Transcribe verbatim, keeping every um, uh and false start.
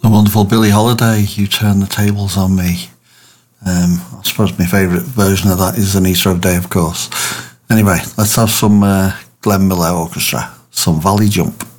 The wonderful Billie Holiday, You Turn the Tables on Me. Um, I suppose my favourite version of that is Anita O'Day, of course. Anyway, let's have some uh, Glenn Miller Orchestra, some Valley Jump.